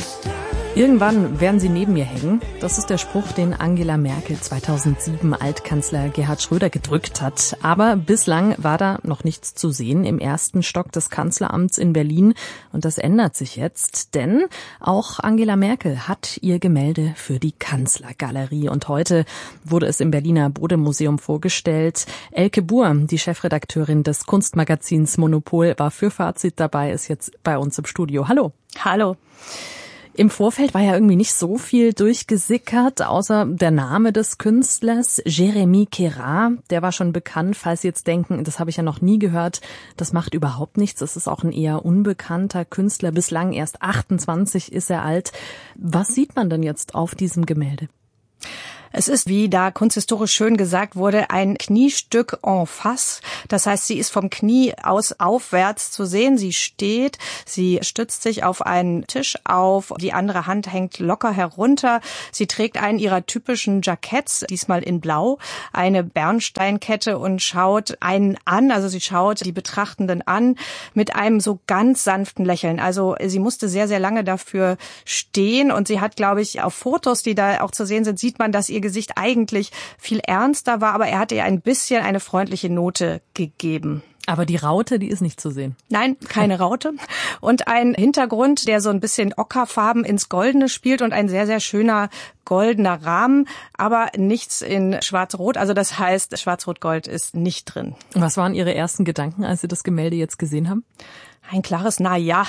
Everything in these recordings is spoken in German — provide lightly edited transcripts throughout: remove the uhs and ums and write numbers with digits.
Irgendwann werden sie neben mir hängen. Das ist der Spruch, den Angela Merkel 2007 Altkanzler Gerhard Schröder gedrückt hat. Aber bislang war da noch nichts zu sehen im ersten Stock des Kanzleramts in Berlin. Und das ändert sich jetzt, denn auch Angela Merkel hat ihr Gemälde für die Kanzlergalerie. Und heute wurde es im Berliner Bode-Museum vorgestellt. Elke Buhr, die Chefredakteurin des Kunstmagazins Monopol, war für Fazit dabei, ist jetzt bei uns im Studio. Hallo. Hallo. Im Vorfeld war ja irgendwie nicht so viel durchgesickert, außer der Name des Künstlers, Jérémy Kera. Der war schon bekannt, falls Sie jetzt denken, das habe ich ja noch nie gehört. Das macht überhaupt nichts. Es ist auch ein eher unbekannter Künstler. Bislang erst 28 ist er alt. Was sieht man denn jetzt auf diesem Gemälde? Es ist, wie da kunsthistorisch schön gesagt wurde, ein Kniestück en face. Das heißt, sie ist vom Knie aus aufwärts zu sehen. Sie steht, sie stützt sich auf einen Tisch auf, die andere Hand hängt locker herunter. Sie trägt einen ihrer typischen Jacketts, diesmal in Blau, eine Bernsteinkette und schaut einen an. Also sie schaut die Betrachtenden an mit einem so ganz sanften Lächeln. Also sie musste sehr, sehr lange dafür stehen und sie hat, glaube ich, auf Fotos, die da auch zu sehen sind, sieht man, dass ihr Gesicht eigentlich viel ernster war, aber er hat ihr ein bisschen eine freundliche Note gegeben. Aber die Raute, die ist nicht zu sehen. Nein, keine Raute. Und ein Hintergrund, der so ein bisschen Ockerfarben ins Goldene spielt und ein sehr, sehr schöner goldener Rahmen, aber nichts in Schwarz-Rot. Also das heißt, Schwarz-Rot-Gold ist nicht drin. Was waren Ihre ersten Gedanken, als Sie das Gemälde jetzt gesehen haben? Ein klares Na-Ja.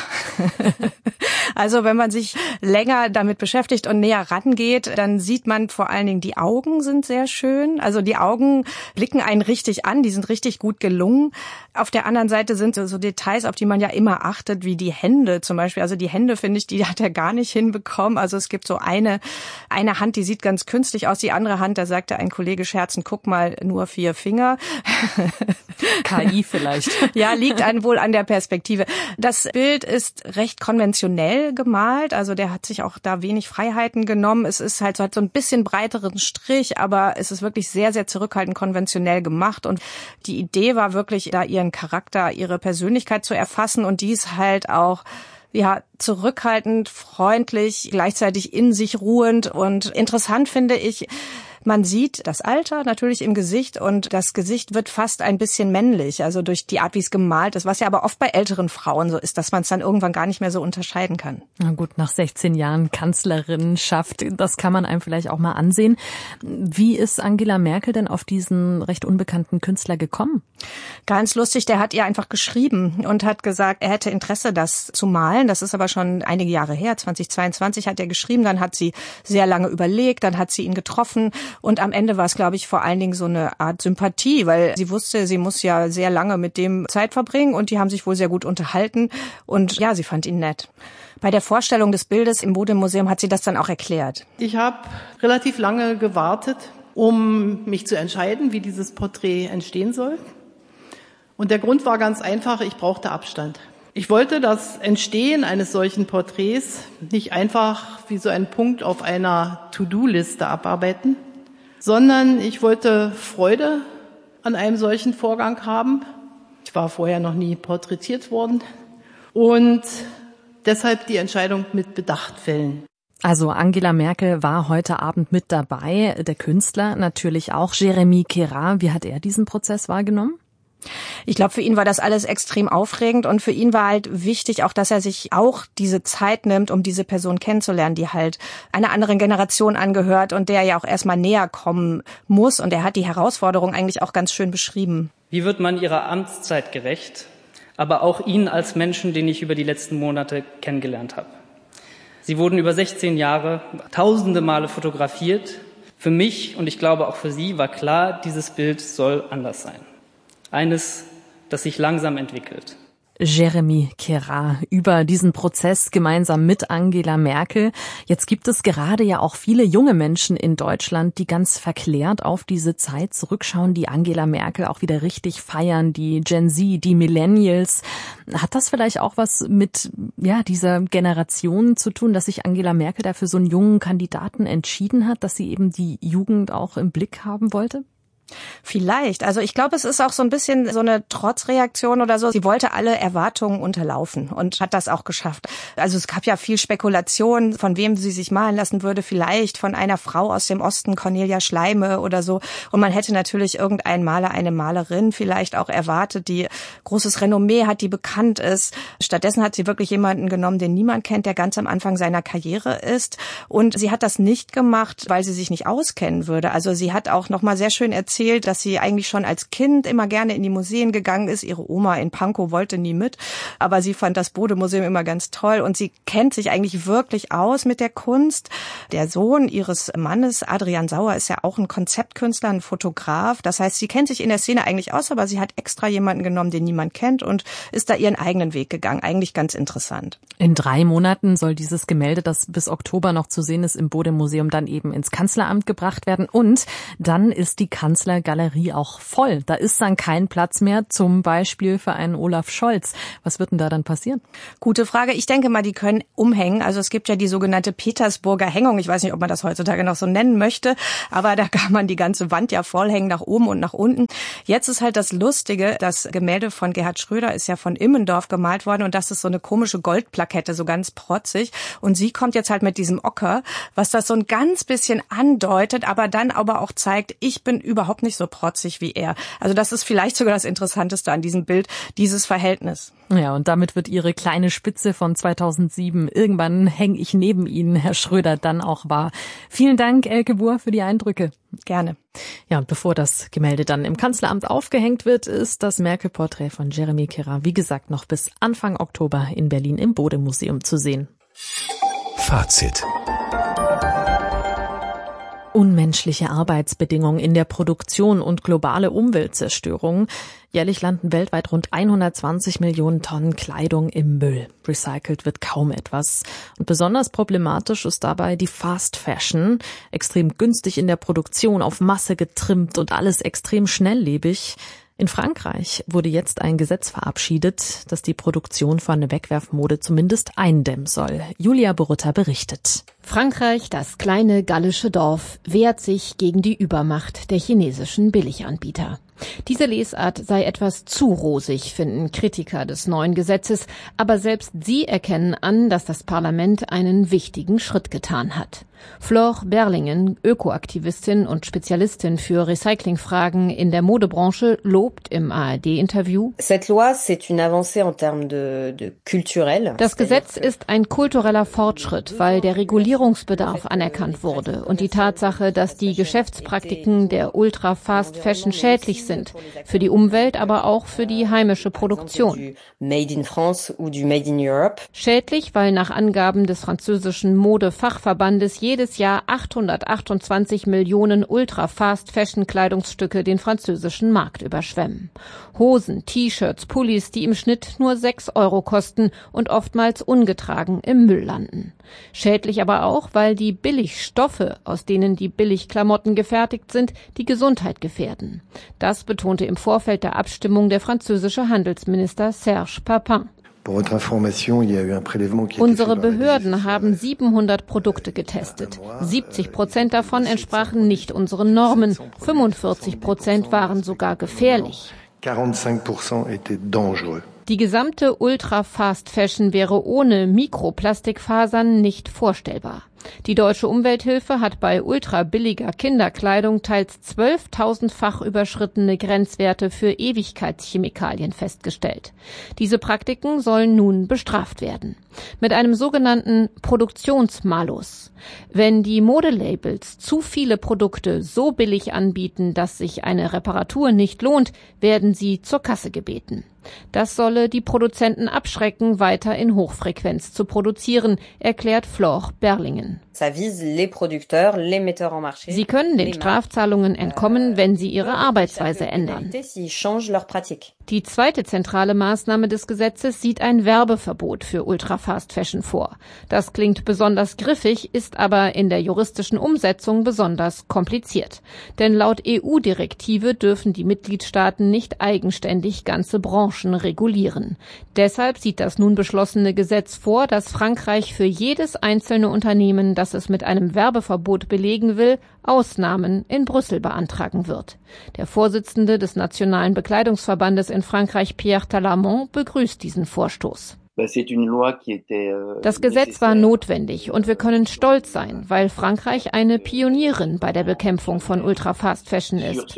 Also wenn man sich länger damit beschäftigt und näher rangeht, dann sieht man vor allen Dingen, die Augen sind sehr schön. Also die Augen blicken einen richtig an, die sind richtig gut gelungen. Auf der anderen Seite sind so Details, auf die man ja immer achtet, wie die Hände zum Beispiel. Also die Hände, finde ich, die hat er gar nicht hinbekommen. Also es gibt so eine Hand, die sieht ganz künstlich aus. Die andere Hand, da sagte ein Kollege scherzend, guck mal, nur 4 Finger. KI vielleicht. Ja, liegt wohl an der Perspektive. Das Bild ist recht konventionell gemalt, also der hat sich auch da wenig Freiheiten genommen. Es ist halt so ein bisschen breiteren Strich, aber es ist wirklich sehr, sehr zurückhaltend konventionell gemacht und die Idee war wirklich, da ihren Charakter, ihre Persönlichkeit zu erfassen und dies halt auch zurückhaltend, freundlich, gleichzeitig in sich ruhend und interessant finde ich, man sieht das Alter natürlich im Gesicht und das Gesicht wird fast ein bisschen männlich, also durch die Art, wie es gemalt ist, was ja aber oft bei älteren Frauen so ist, dass man es dann irgendwann gar nicht mehr so unterscheiden kann. Na gut, nach 16 Jahren Kanzlerinnenschaft, das kann man einem vielleicht auch mal ansehen. Wie ist Angela Merkel denn auf diesen recht unbekannten Künstler gekommen? Ganz lustig, der hat ihr einfach geschrieben und hat gesagt, er hätte Interesse, das zu malen. Das ist aber schon einige Jahre her, 2022 hat er geschrieben, dann hat sie sehr lange überlegt, dann hat sie ihn getroffen. Und am Ende war es, glaube ich, vor allen Dingen so eine Art Sympathie, weil sie wusste, sie muss ja sehr lange mit dem Zeit verbringen und die haben sich wohl sehr gut unterhalten und ja, sie fand ihn nett. Bei der Vorstellung des Bildes im Bode-Museum hat sie das dann auch erklärt. Ich habe relativ lange gewartet, um mich zu entscheiden, wie dieses Porträt entstehen soll. Und der Grund war ganz einfach, ich brauchte Abstand. Ich wollte das Entstehen eines solchen Porträts nicht einfach wie so ein Punkt auf einer To-Do-Liste abarbeiten, sondern ich wollte Freude an einem solchen Vorgang haben. Ich war vorher noch nie porträtiert worden und deshalb die Entscheidung mit Bedacht fällen. Also Angela Merkel war heute Abend mit dabei, der Künstler natürlich auch, Jérémy Kera. Wie hat er diesen Prozess wahrgenommen? Ich glaube, für ihn war das alles extrem aufregend und für ihn war halt wichtig auch, dass er sich auch diese Zeit nimmt, um diese Person kennenzulernen, die halt einer anderen Generation angehört und der ja auch erstmal näher kommen muss. Und er hat die Herausforderung eigentlich auch ganz schön beschrieben. Wie wird man ihrer Amtszeit gerecht, aber auch Ihnen als Menschen, den ich über die letzten Monate kennengelernt habe? Sie wurden über 16 Jahre tausende Male fotografiert. Für mich und ich glaube auch für Sie war klar, dieses Bild soll anders sein. Eines, das sich langsam entwickelt. Jérémy Kera über diesen Prozess gemeinsam mit Angela Merkel. Jetzt gibt es gerade ja auch viele junge Menschen in Deutschland, die ganz verklärt auf diese Zeit zurückschauen, die Angela Merkel auch wieder richtig feiern, die Gen Z, die Millennials. Hat das vielleicht auch was mit dieser Generation zu tun, dass sich Angela Merkel da für so einen jungen Kandidaten entschieden hat, dass sie eben die Jugend auch im Blick haben wollte? Vielleicht. Also ich glaube, es ist auch so ein bisschen so eine Trotzreaktion oder so. Sie wollte alle Erwartungen unterlaufen und hat das auch geschafft. Also es gab ja viel Spekulation, von wem sie sich malen lassen würde. Vielleicht von einer Frau aus dem Osten, Cornelia Schleime oder so. Und man hätte natürlich irgendeinen Maler, eine Malerin vielleicht auch erwartet, die großes Renommee hat, die bekannt ist. Stattdessen hat sie wirklich jemanden genommen, den niemand kennt, der ganz am Anfang seiner Karriere ist. Und sie hat das nicht gemacht, weil sie sich nicht auskennen würde. Also sie hat auch noch mal sehr schön erzählt, dass sie eigentlich schon als Kind immer gerne in die Museen gegangen ist. Ihre Oma in Pankow wollte nie mit, aber sie fand das Bode-Museum immer ganz toll und sie kennt sich eigentlich wirklich aus mit der Kunst. Der Sohn ihres Mannes, Adrian Sauer, ist ja auch ein Konzeptkünstler, ein Fotograf. Das heißt, sie kennt sich in der Szene eigentlich aus, aber sie hat extra jemanden genommen, den niemand kennt und ist da ihren eigenen Weg gegangen. Eigentlich ganz interessant. In 3 Monaten soll dieses Gemälde, das bis Oktober noch zu sehen ist, im Bode-Museum dann eben ins Kanzleramt gebracht werden und dann ist die Kanzlergalerie auch voll. Da ist dann kein Platz mehr, zum Beispiel für einen Olaf Scholz. Was wird denn da dann passieren? Gute Frage. Ich denke mal, die können umhängen. Also es gibt ja die sogenannte Petersburger Hängung. Ich weiß nicht, ob man das heutzutage noch so nennen möchte, aber da kann man die ganze Wand ja vollhängen, nach oben und nach unten. Jetzt ist halt das Lustige, das Gemälde von Gerhard Schröder ist ja von Immendorf gemalt worden und das ist so eine komische Goldplakette, so ganz protzig. Und sie kommt jetzt halt mit diesem Ocker, was das so ein ganz bisschen andeutet, aber dann aber auch zeigt, ich bin überhaupt nicht so protzig wie er. Also das ist vielleicht sogar das Interessanteste an diesem Bild, dieses Verhältnis. Ja, und damit wird Ihre kleine Spitze von 2007, irgendwann hänge ich neben Ihnen, Herr Schröder, dann auch wahr. Vielen Dank, Elke Buhr, für die Eindrücke. Gerne. Ja, und bevor das Gemälde dann im Kanzleramt aufgehängt wird, ist das Merkel-Porträt von Jeremy Kira, wie gesagt, noch bis Anfang Oktober in Berlin im Bode-Museum zu sehen. Fazit. Unmenschliche Arbeitsbedingungen in der Produktion und globale Umweltzerstörung. Jährlich landen weltweit rund 120 Millionen Tonnen Kleidung im Müll. Recycelt wird kaum etwas. Und besonders problematisch ist dabei die Fast Fashion. Extrem günstig in der Produktion, auf Masse getrimmt und alles extrem schnelllebig. In Frankreich wurde jetzt ein Gesetz verabschiedet, das die Produktion von Wegwerfmode zumindest eindämmen soll. Julia Borutta berichtet. Frankreich, das kleine gallische Dorf, wehrt sich gegen die Übermacht der chinesischen Billiganbieter. Diese Lesart sei etwas zu rosig, finden Kritiker des neuen Gesetzes, aber selbst sie erkennen an, dass das Parlament einen wichtigen Schritt getan hat. Flore Berlingen, Ökoaktivistin und Spezialistin für Recyclingfragen in der Modebranche, lobt im ARD-Interview: Das Gesetz ist ein kultureller Fortschritt, weil der Regulierungsbedarf anerkannt wurde und die Tatsache, dass die Geschäftspraktiken der Ultra-Fast-Fashion schädlich sind, für die Umwelt, aber auch für die heimische Produktion. Schädlich, weil nach Angaben des französischen Modefachverbandes jedes Jahr 828 Millionen Ultra-Fast-Fashion-Kleidungsstücke den französischen Markt überschwemmen. Hosen, T-Shirts, Pullis, die im Schnitt nur 6 € kosten und oftmals ungetragen im Müll landen. Schädlich aber auch, weil die Billigstoffe, aus denen die Billigklamotten gefertigt sind, die Gesundheit gefährden. Das betonte im Vorfeld der Abstimmung der französische Handelsminister Serge Papin. Unsere Behörden haben 700 Produkte getestet. 70% davon entsprachen nicht unseren Normen. 45% waren sogar gefährlich. 45% étaient dangereux. Die gesamte Ultra-Fast-Fashion wäre ohne Mikroplastikfasern nicht vorstellbar. Die Deutsche Umwelthilfe hat bei ultrabilliger Kinderkleidung teils 12.000-fach überschrittene Grenzwerte für Ewigkeitschemikalien festgestellt. Diese Praktiken sollen nun bestraft werden. Mit einem sogenannten Produktionsmalus. Wenn die Modelabels zu viele Produkte so billig anbieten, dass sich eine Reparatur nicht lohnt, werden sie zur Kasse gebeten. Das solle die Produzenten abschrecken, weiter in Hochfrequenz zu produzieren, erklärt Flore Berlingen. Sie können den Strafzahlungen entkommen, wenn sie ihre Arbeitsweise ändern. Die zweite zentrale Maßnahme des Gesetzes sieht ein Werbeverbot für Ultra-Fast-Fashion vor. Das klingt besonders griffig, ist aber in der juristischen Umsetzung besonders kompliziert. Denn laut EU-Direktive dürfen die Mitgliedstaaten nicht eigenständig ganze Branchen Branchen regulieren. Deshalb sieht das nun beschlossene Gesetz vor, dass Frankreich für jedes einzelne Unternehmen, das es mit einem Werbeverbot belegen will, Ausnahmen in Brüssel beantragen wird. Der Vorsitzende des Nationalen Bekleidungsverbandes in Frankreich, Pierre Talamont, begrüßt diesen Vorstoß. Das Gesetz war notwendig und wir können stolz sein, weil Frankreich eine Pionierin bei der Bekämpfung von Ultra-Fast Fashion ist.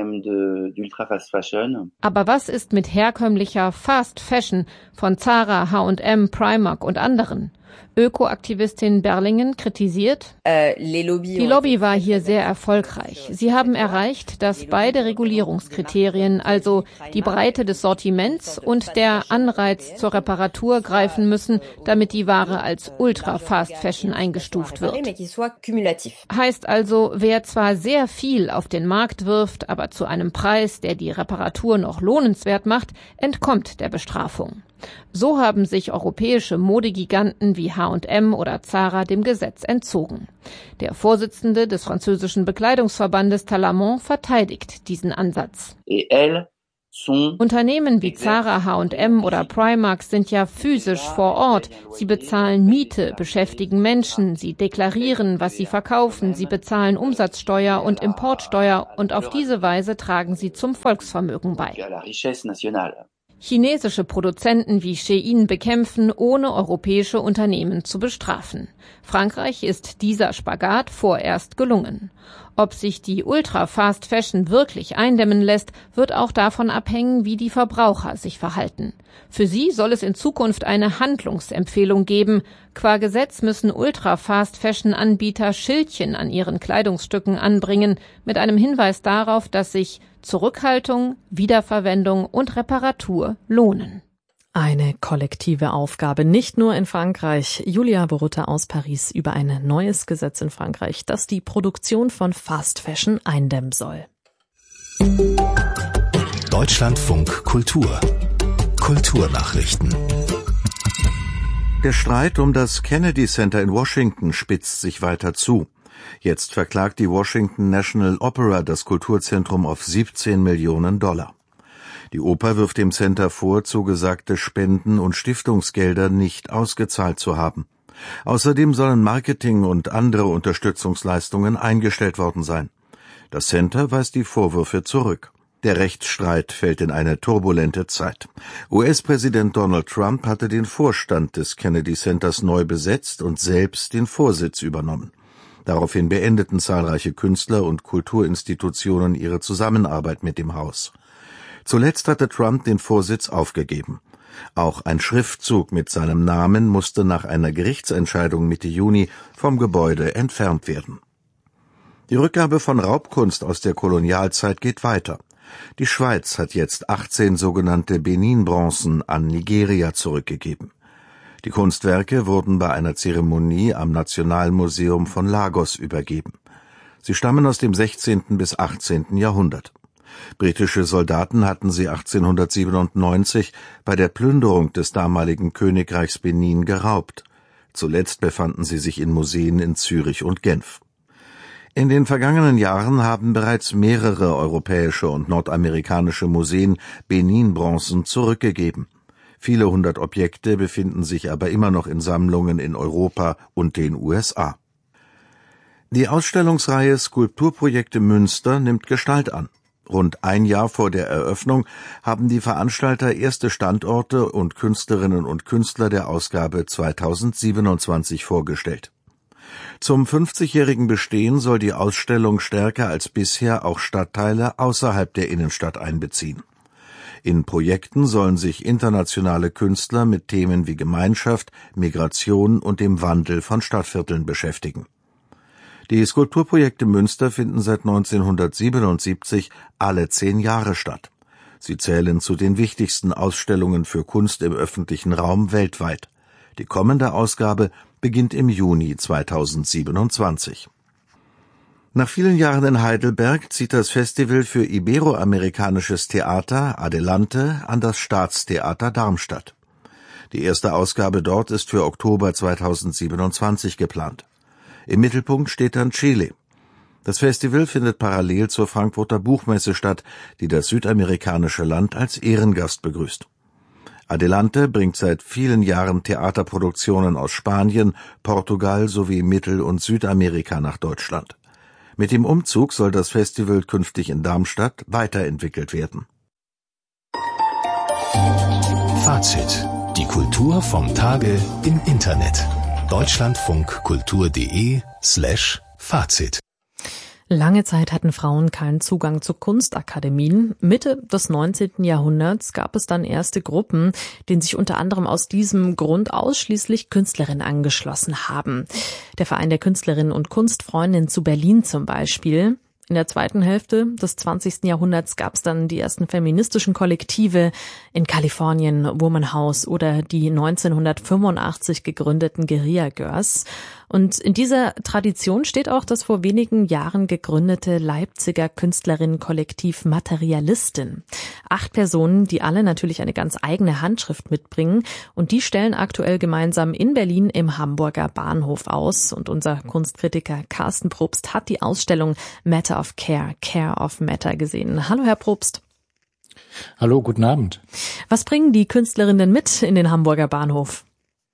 Aber was ist mit herkömmlicher Fast Fashion von Zara, H&M, Primark und anderen? Ökoaktivistin Berlingen kritisiert, die Lobby war hier sehr erfolgreich. Sie haben erreicht, dass beide Regulierungskriterien, also die Breite des Sortiments und der Anreiz zur Reparatur, greifen müssen, damit die Ware als Ultra-Fast-Fashion eingestuft wird. Heißt also, wer zwar sehr viel auf den Markt wirft, aber zu einem Preis, der die Reparatur noch lohnenswert macht, entkommt der Bestrafung. So haben sich europäische Modegiganten wie H&M oder Zara dem Gesetz entzogen. Der Vorsitzende des französischen Bekleidungsverbandes Talamont verteidigt diesen Ansatz. Unternehmen wie Zara, H&M oder Primark sind ja physisch vor Ort. Sie bezahlen Miete, beschäftigen Menschen, sie deklarieren, was sie verkaufen, sie bezahlen Umsatzsteuer und Importsteuer und auf diese Weise tragen sie zum Volksvermögen bei. Chinesische Produzenten wie Shein bekämpfen, ohne europäische Unternehmen zu bestrafen. Frankreich ist dieser Spagat vorerst gelungen. Ob sich die Ultra-Fast Fashion wirklich eindämmen lässt, wird auch davon abhängen, wie die Verbraucher sich verhalten. Für sie soll es in Zukunft eine Handlungsempfehlung geben. Qua Gesetz müssen Ultra-Fast-Fashion-Anbieter Schildchen an ihren Kleidungsstücken anbringen, mit einem Hinweis darauf, dass sich Zurückhaltung, Wiederverwendung und Reparatur lohnen. Eine kollektive Aufgabe, nicht nur in Frankreich. Julia Borutta aus Paris über ein neues Gesetz in Frankreich, das die Produktion von Fast Fashion eindämmen soll. Deutschlandfunk Kultur. Kulturnachrichten. Der Streit um das Kennedy Center in Washington spitzt sich weiter zu. Jetzt verklagt die Washington National Opera das Kulturzentrum auf $17 Millionen. Die Oper wirft dem Center vor, zugesagte Spenden und Stiftungsgelder nicht ausgezahlt zu haben. Außerdem sollen Marketing und andere Unterstützungsleistungen eingestellt worden sein. Das Center weist die Vorwürfe zurück. Der Rechtsstreit fällt in eine turbulente Zeit. US-Präsident Donald Trump hatte den Vorstand des Kennedy Centers neu besetzt und selbst den Vorsitz übernommen. Daraufhin beendeten zahlreiche Künstler und Kulturinstitutionen ihre Zusammenarbeit mit dem Haus. Zuletzt hatte Trump den Vorsitz aufgegeben. Auch ein Schriftzug mit seinem Namen musste nach einer Gerichtsentscheidung Mitte Juni vom Gebäude entfernt werden. Die Rückgabe von Raubkunst aus der Kolonialzeit geht weiter. Die Schweiz hat jetzt 18 sogenannte Benin-Bronzen an Nigeria zurückgegeben. Die Kunstwerke wurden bei einer Zeremonie am Nationalmuseum von Lagos übergeben. Sie stammen aus dem 16. bis 18. Jahrhundert. Britische Soldaten hatten sie 1897 bei der Plünderung des damaligen Königreichs Benin geraubt. Zuletzt befanden sie sich in Museen in Zürich und Genf. In den vergangenen Jahren haben bereits mehrere europäische und nordamerikanische Museen Benin-Bronzen zurückgegeben. Viele hundert Objekte befinden sich aber immer noch in Sammlungen in Europa und den USA. Die Ausstellungsreihe Skulpturprojekte Münster nimmt Gestalt an. Rund ein Jahr vor der Eröffnung haben die Veranstalter erste Standorte und Künstlerinnen und Künstler der Ausgabe 2027 vorgestellt. Zum 50-jährigen Bestehen soll die Ausstellung stärker als bisher auch Stadtteile außerhalb der Innenstadt einbeziehen. In Projekten sollen sich internationale Künstler mit Themen wie Gemeinschaft, Migration und dem Wandel von Stadtvierteln beschäftigen. Die Skulpturprojekte Münster finden seit 1977 alle 10 Jahre statt. Sie zählen zu den wichtigsten Ausstellungen für Kunst im öffentlichen Raum weltweit. Die kommende Ausgabe beginnt im Juni 2027. Nach vielen Jahren in Heidelberg zieht das Festival für iberoamerikanisches Theater Adelante an das Staatstheater Darmstadt. Die erste Ausgabe dort ist für Oktober 2027 geplant. Im Mittelpunkt steht dann Chile. Das Festival findet parallel zur Frankfurter Buchmesse statt, die das südamerikanische Land als Ehrengast begrüßt. Adelante bringt seit vielen Jahren Theaterproduktionen aus Spanien, Portugal sowie Mittel- und Südamerika nach Deutschland. Mit dem Umzug soll das Festival künftig in Darmstadt weiterentwickelt werden. Fazit. Die Kultur vom Tage im Internet. deutschlandfunkkultur.de/Fazit. Lange Zeit hatten Frauen keinen Zugang zu Kunstakademien. Mitte des 19. Jahrhunderts gab es dann erste Gruppen, denen sich unter anderem aus diesem Grund ausschließlich Künstlerinnen angeschlossen haben. Der Verein der Künstlerinnen und Kunstfreundinnen zu Berlin zum Beispiel. In der zweiten Hälfte des 20. Jahrhunderts gab es dann die ersten feministischen Kollektive in Kalifornien, Woman House oder die 1985 gegründeten Guerilla Girls. Und in dieser Tradition steht auch das vor wenigen Jahren gegründete Leipziger Künstlerinnenkollektiv Materialistin. 8 Personen, die alle natürlich eine ganz eigene Handschrift mitbringen. Und die stellen aktuell gemeinsam in Berlin im Hamburger Bahnhof aus. Und unser Kunstkritiker Carsten Probst hat die Ausstellung Matter of Care, Care of Matter gesehen. Hallo, Herr Probst. Hallo, guten Abend. Was bringen die Künstlerinnen mit in den Hamburger Bahnhof?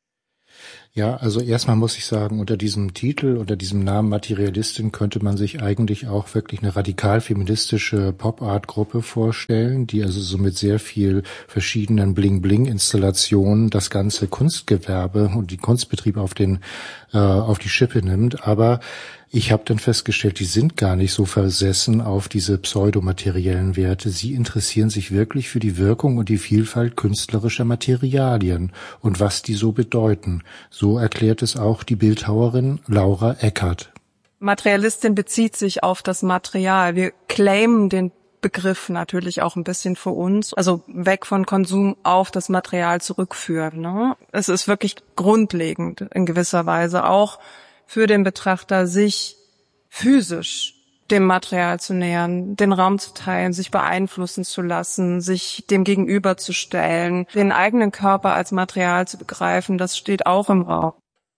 Ja, also erstmal muss ich sagen, unter diesem Titel, unter diesem Namen Materialistin könnte man sich eigentlich auch wirklich eine radikal feministische Pop-Art-Gruppe vorstellen, die also so mit sehr viel verschiedenen Bling-Bling-Installationen das ganze Kunstgewerbe und die Kunstbetrieb auf die Schippe nimmt. Aber ich habe dann festgestellt, die sind gar nicht so versessen auf diese pseudomateriellen Werte. Sie interessieren sich wirklich für die Wirkung und die Vielfalt künstlerischer Materialien und was die so bedeuten. So erklärt es auch die Bildhauerin Laura Eckert. Materialistin bezieht sich auf das Material. Wir claimen den Begriff natürlich auch ein bisschen für uns, also weg von Konsum auf das Material zurückführen. Ne? Es ist wirklich grundlegend in gewisser Weise auch für den Betrachter, sich physisch dem Material zu nähern, den Raum zu teilen, sich beeinflussen zu lassen, sich dem gegenüberzustellen, den eigenen Körper als Material zu begreifen, das steht auch im Raum.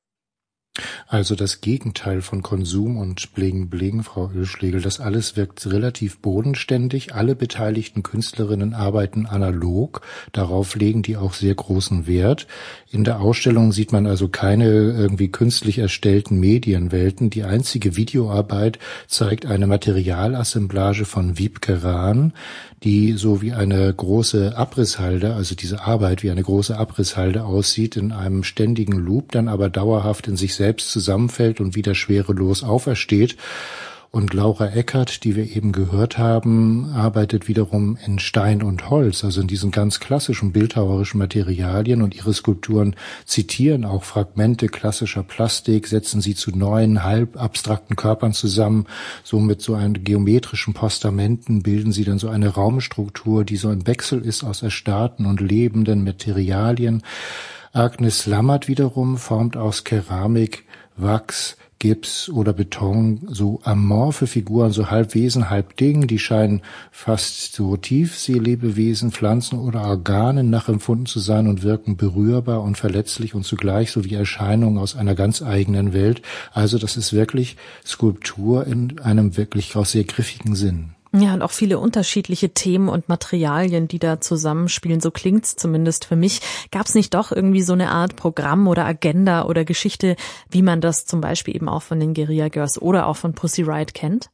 Also das Gegenteil von Konsum und Bling Bling, Frau Oeschlegel, das alles wirkt relativ bodenständig. Alle beteiligten Künstlerinnen arbeiten analog, darauf legen die auch sehr großen Wert. In der Ausstellung sieht man also keine irgendwie künstlich erstellten Medienwelten. Die einzige Videoarbeit zeigt eine Materialassemblage von Wiebke Rahn, die so wie eine große Abrisshalde, also diese Arbeit wie eine große Abrisshalde aussieht, in einem ständigen Loop, dann aber dauerhaft in sich selbst zusammenfällt und wieder schwerelos aufersteht. Und Laura Eckert, die wir eben gehört haben, arbeitet wiederum in Stein und Holz, also in diesen ganz klassischen bildhauerischen Materialien, und ihre Skulpturen zitieren auch Fragmente klassischer Plastik, setzen sie zu neuen, halb abstrakten Körpern zusammen, so mit so einem geometrischen Postamenten bilden sie dann so eine Raumstruktur, die so ein Wechsel ist aus erstarrten und lebenden Materialien. Agnes Lammert wiederum formt aus Keramik, Wachs, Gips oder Beton so amorphe Figuren, so halb Wesen, halb Ding, die scheinen fast so Tiefseelebewesen, Pflanzen oder Organen nachempfunden zu sein und wirken berührbar und verletzlich und zugleich so wie Erscheinungen aus einer ganz eigenen Welt. Also das ist wirklich Skulptur in einem wirklich auch sehr griffigen Sinn. Ja, und auch viele unterschiedliche Themen und Materialien, die da zusammenspielen. So klingt's zumindest für mich. Gab's nicht doch irgendwie so eine Art Programm oder Agenda oder Geschichte, wie man das zum Beispiel eben auch von den Guerilla Girls oder auch von Pussy Riot kennt?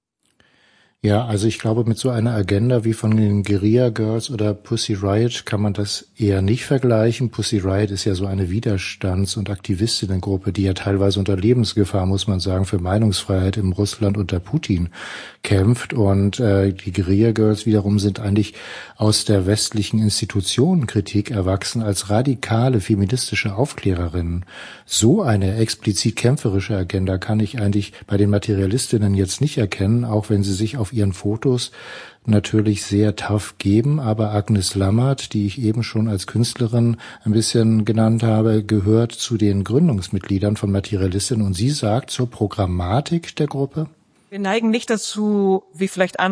Ja, also ich glaube, mit so einer Agenda wie von den Guerilla Girls oder Pussy Riot kann man das eher nicht vergleichen. Pussy Riot ist ja so eine Widerstands- und Aktivistinnengruppe, die ja teilweise unter Lebensgefahr, muss man sagen, für Meinungsfreiheit im Russland unter Putin kämpft. Und die Guerilla Girls wiederum sind eigentlich aus der westlichen Institutionenkritik erwachsen als radikale feministische Aufklärerinnen. So eine explizit kämpferische Agenda kann ich eigentlich bei den Materialistinnen jetzt nicht erkennen, auch wenn sie sich auf ihren Fotos natürlich sehr tough geben, aber Agnes Lammert, die ich eben schon als Künstlerin ein bisschen genannt habe, gehört zu den Gründungsmitgliedern von Materialistinnen, und sie sagt zur Programmatik der Gruppe: Wir neigen nicht dazu, wie vielleicht andere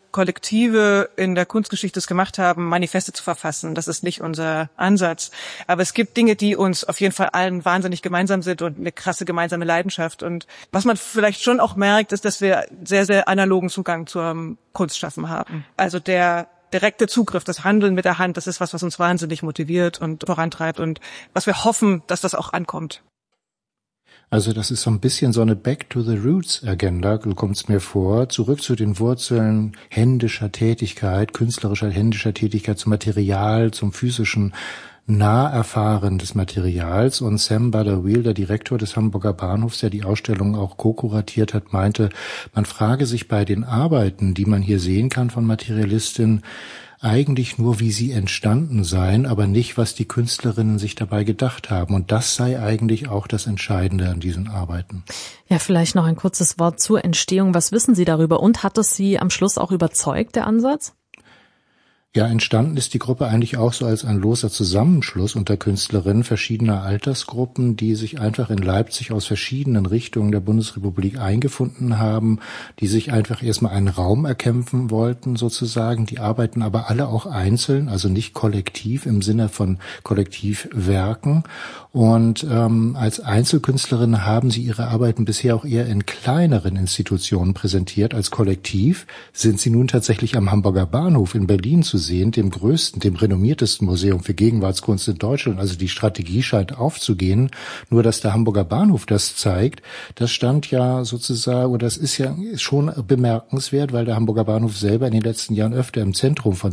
Kollektive in der Kunstgeschichte es gemacht haben, Manifeste zu verfassen. Das ist nicht unser Ansatz. Aber es gibt Dinge, die uns auf jeden Fall allen wahnsinnig gemeinsam sind und eine krasse gemeinsame Leidenschaft. Und was man vielleicht schon auch merkt, ist, dass wir sehr, sehr analogen Zugang zum Kunstschaffen haben. Also der direkte Zugriff, das Handeln mit der Hand, das ist was uns wahnsinnig motiviert und vorantreibt und was wir hoffen, dass das auch ankommt. Also das ist so ein bisschen so eine Back-to-the-Roots-Agenda, kommt es mir vor, zurück zu den Wurzeln händischer Tätigkeit, künstlerischer händischer Tätigkeit, zum Material, zum physischen Naherfahren des Materials. Und Sam Butterwheel, der Direktor des Hamburger Bahnhofs, der die Ausstellung auch co-kuratiert hat, meinte, man frage sich bei den Arbeiten, die man hier sehen kann von Materialistinnen, eigentlich nur, wie sie entstanden seien, aber nicht, was die Künstlerinnen sich dabei gedacht haben. Und das sei eigentlich auch das Entscheidende an diesen Arbeiten. Ja, vielleicht noch ein kurzes Wort zur Entstehung. Was wissen Sie darüber? Und hat es Sie am Schluss auch überzeugt, der Ansatz? Ja, entstanden ist die Gruppe eigentlich auch so als ein loser Zusammenschluss unter Künstlerinnen verschiedener Altersgruppen, die sich einfach in Leipzig aus verschiedenen Richtungen der Bundesrepublik eingefunden haben, die sich einfach erstmal einen Raum erkämpfen wollten sozusagen. Die arbeiten aber alle auch einzeln, also nicht kollektiv im Sinne von Kollektivwerken. Und als Einzelkünstlerinnen haben sie ihre Arbeiten bisher auch eher in kleineren Institutionen präsentiert. Als Kollektiv sind sie nun tatsächlich am Hamburger Bahnhof in Berlin zu sehen, dem größten, dem renommiertesten Museum für Gegenwartskunst in Deutschland. Also die Strategie scheint aufzugehen. Nur, dass der Hamburger Bahnhof das zeigt, das stand ja sozusagen, oder das ist ja schon bemerkenswert, weil der Hamburger Bahnhof selber in den letzten Jahren öfter im Zentrum von